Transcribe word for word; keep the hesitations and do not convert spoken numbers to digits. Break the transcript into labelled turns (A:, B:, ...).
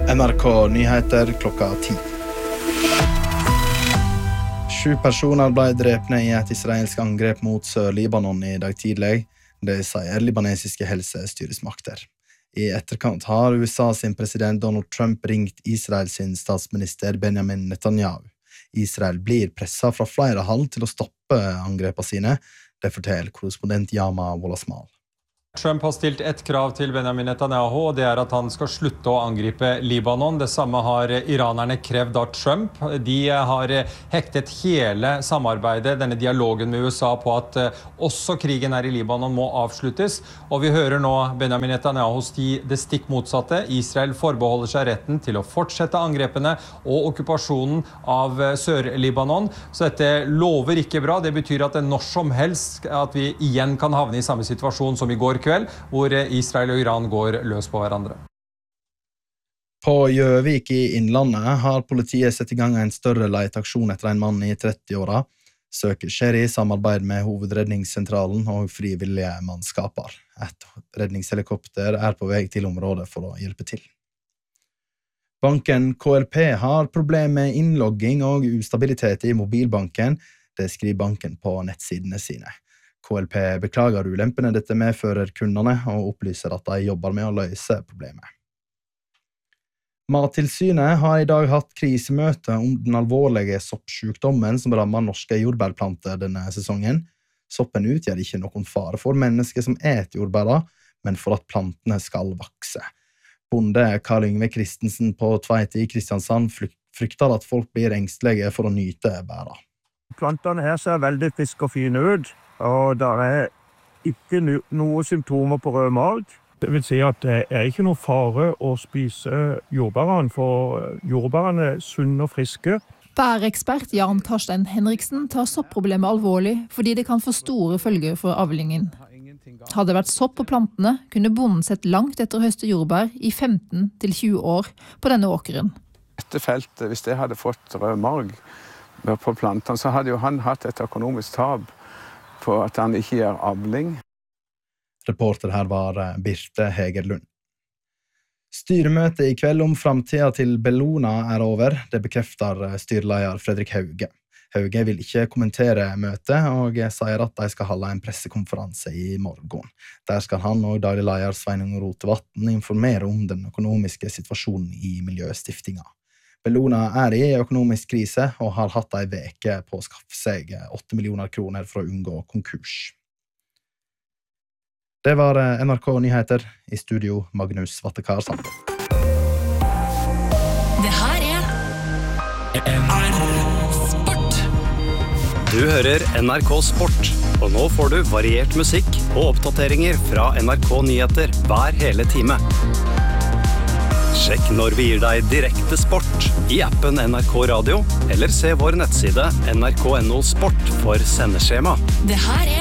A: N R K Nyheter klokka ti. Sju personer ble drepne i et israelsk angrep mot Sør-Libanon i dag tidlig. Det sier libanesiske helsestyresmakter. I etterkant har U S A sin president Donald Trump ringt Israel sin statsminister Benjamin Netanyahu. Israel blir presset fra flere hold til å stoppe angrepene sine. Det forteller korrespondent Yama Wolasmal.
B: Trump har stilt ett krav til Benjamin Netanyahu, og det er at han skal slutte å angripe Libanon. Det samme har iranerne krevd av Trump. De har hektet hele samarbeidet, denne dialogen med U S A, på at også krigen her i Libanon må avsluttes. Og vi hører nå Benjamin Netanyahu si det stikk motsatte. Israel forbeholder seg retten til å fortsette angrepene og okkupasjonen av Sør-Libanon. Så dette lover ikke bra. Det betyr at når som helst at vi igjen kan havne i samme situasjon som i går kveld, hvor Israel og Iran går løs på hverandre.
A: På Gjøvik i Innlandet har politiet sett i gang en større leteaksjon etter en mann i tretti-åra. Søket skjer i samarbeid med Hovedredningssentralen og frivillige mannskaper. Et redningshelikopter er på vei til området for å hjelpe til. Banken K L P har problemer med innlogging og ustabilitet i mobilbanken. Det skriver banken på nettsidene sine. K L P beklager ulempene dette medfører kundene og opplyser at de jobber med å løse problemet. Mattilsynet har i dag hatt krisemøte om den alvorlige soppsjukdommen som rammer norske jordbærplanter denne sesongen. Soppen utgjør ikke noen fare for mennesker som et jordbæra, men for at plantene skal vokse. Bonde Karl Yngve Kristensen på Tveit i Kristiansand frykter at folk blir engstelige for å nyte bæra.
C: Plantene her ser veldig friske og fine ut, og der er ikke noen symptomer på rød mag. Det vil si at det er ikke noe fare å spise jordbærene, for jordbærene er sunne og friske.
D: Bærekspert Jan Karstein Henriksen tar soppproblemet alvorlig fordi det kan få store følger for avlingen. Hadde det vært sopp på plantene, kunne bonden sett langt etter å høste jordbær i femten til tjue år på denne åkeren.
E: Dette feltet, hvis det hadde fått rød marg på plantene, så hadde jo han hatt et økonomisk tap på at han ikke gjør avling.
A: Reporter her var Birte Hegerlund. Styremøtet i kveld om framtida til Bellona er over. Det bekrefter styreleder Fredrik Hauge. Hauge vil ikke kommentere møtet, og sier at de skal holde en pressekonferanse i morgen. Der skal han og daglig leder Sveinung Rotevatn informere om den økonomiske situasjonen i Miljøstiftinga. Bellona er i økonomisk krise og har hatt en veke på å skaffe seg åtte millioner kroner for å unngå konkurs. Det var N R K Nyheter, i studio Magnus Vattekarsan.
F: Det her er N R K Sport.
G: Du hører N R K Sport, og nå får du variert musikk og oppdateringer fra N R K Nyheter hver hele time. Sjekk når vi gir deg direkte sport i appen N R K Radio, eller se vår nettside N R K punktum N O Sport for sendeskjema.
F: Det her er